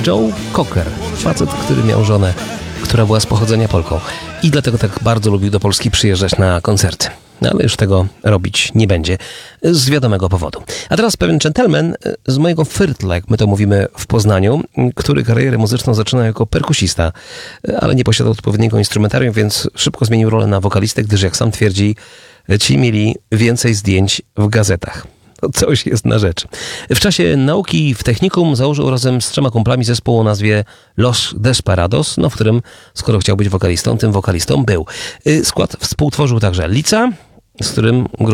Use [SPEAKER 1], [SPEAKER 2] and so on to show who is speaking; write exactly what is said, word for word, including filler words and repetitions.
[SPEAKER 1] Joe Cocker, facet, który miał żonę, która była z pochodzenia Polką i dlatego tak bardzo lubił do Polski przyjeżdżać na koncerty. No, ale już tego robić nie będzie z wiadomego powodu. A teraz pewien gentleman z mojego Fyrtla, jak my to mówimy w Poznaniu, który karierę muzyczną zaczynał jako perkusista, ale nie posiadał odpowiedniego instrumentarium, więc szybko zmienił rolę na wokalistę, gdyż jak sam twierdzi, ci mieli więcej zdjęć w gazetach. Coś jest na rzecz. W czasie nauki w technikum założył razem z trzema kumplami zespół o nazwie Los Desperados, no w którym, skoro chciał być wokalistą, tym wokalistą był. Skład współtworzył także Lica, z którym